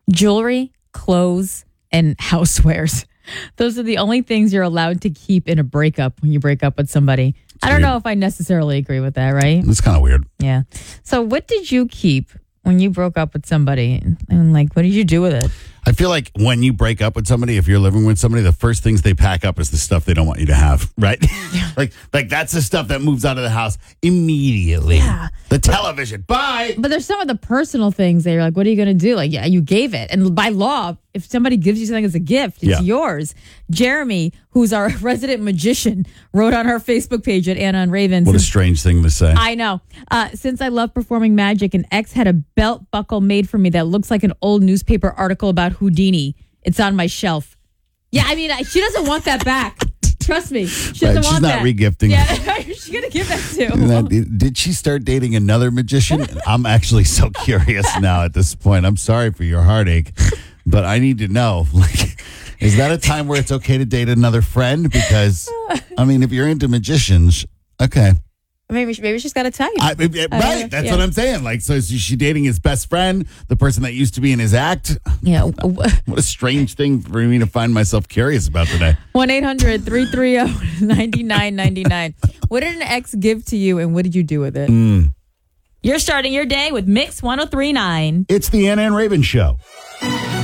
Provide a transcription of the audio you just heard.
Jewelry, clothes, and housewares. Those are the only things you're allowed to keep in a breakup when you break up with somebody. I don't know if I necessarily agree with that, right? It's kind of weird. Yeah. So what did you keep when you broke up with somebody? And like, what did you do with it? I feel like when you break up with somebody, if you're living with somebody, the first things they pack up is the stuff they don't want you to have, right? like that's the stuff that moves out of the house immediately. Yeah. The television, bye. But there's some of the personal things that you're like, what are you going to do? Like, yeah, you gave it. And by law, if somebody gives you something as a gift, it's yours. Jeremy, who's our resident magician, wrote on our Facebook page at Anna and Raven. What a strange thing to say. I know. Since I love performing magic, an ex had a belt buckle made for me that looks like an old newspaper article about Houdini. It's on my shelf. Yeah, I mean, she doesn't want that back. Trust me. She doesn't want that. She's not regifting. Yeah, she's going to give that to. Did she start dating another magician? I'm actually so curious now at this point. I'm sorry for your heartache, but I need to know. Like, is that a time where it's okay to date another friend? Because, I mean, if you're into magicians, okay. Maybe she's got a type. Right. That's what I'm saying. Like, so is she dating his best friend, the person that used to be in his act? Yeah. What a strange thing for me to find myself curious about today. 1-800-330-9999. What did an ex give to you and what did you do with it? You're starting your day with Mix 103.9. It's the Anna and Raven Show.